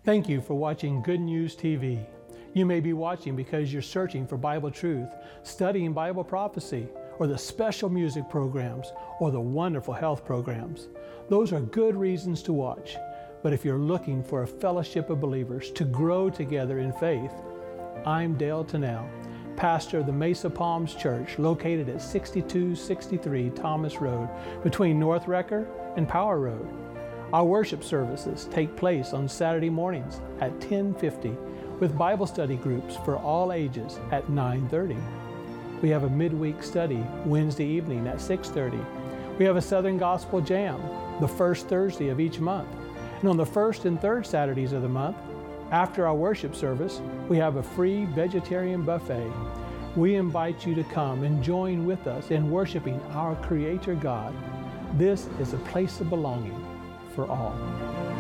Thank you for watching Good News TV. You may be watching because you're searching for Bible truth, studying Bible prophecy, or the special music programs, or the wonderful health programs. Those are good reasons to watch. But if you're looking for a fellowship of believers to grow together in faith, I'm Dale Tennell, pastor of the Mesa Palms Church, located at 6263 Thomas Road, between North Wrecker and Power Road. Our worship services take place on Saturday mornings at 10:50, with Bible study groups for all ages at 9:30. We have a midweek study Wednesday evening at 6:30. We have a Southern Gospel Jam the first Thursday of each month. And on the first and third Saturdays of the month, after our worship service, we have a free vegetarian buffet. We invite you to come and join with us in worshiping our Creator God. This is a place of belonging for all.